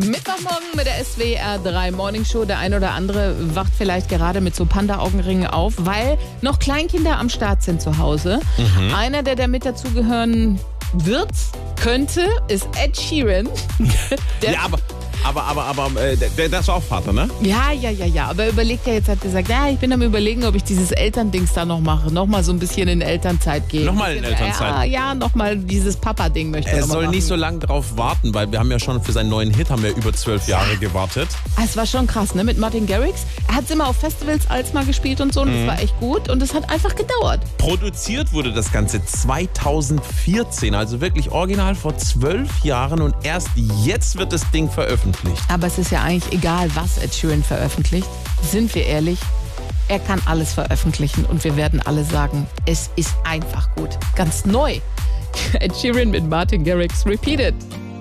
Mittwochmorgen mit der SWR 3 Morning Show. Der ein oder andere wacht vielleicht gerade mit so Panda-Augenringen auf, weil noch Kleinkinder am Start sind zu Hause. Einer, der mit dazugehören wird, könnte, ist Ed Sheeran. Aber der ist auch Vater, ne? Ja. Aber überlegt ja jetzt, hat gesagt, ja, ich bin am Überlegen, ob ich dieses Elterndings da noch mache. Nochmal so ein bisschen in Elternzeit gehen. Nochmal in Elternzeit? Ja, nochmal dieses Papa-Ding möchte ich Er noch mal soll machen. nicht so lange drauf warten, weil wir haben ja schon für seinen neuen Hit über 12 Jahre gewartet. Es war schon krass, ne? Mit Martin Garrix. Er hat es immer auf Festivals als mal gespielt und so. Und das war echt gut. Und es hat einfach gedauert. Produziert wurde das Ganze 2014, also wirklich original vor 12 Jahren. Und erst jetzt wird das Ding veröffentlicht. Aber es ist ja eigentlich egal, was Ed Sheeran veröffentlicht. Sind wir ehrlich, er kann alles veröffentlichen und wir werden alle sagen, es ist einfach gut. Ganz neu. Ed Sheeran mit Martin Garrix. Repeat it.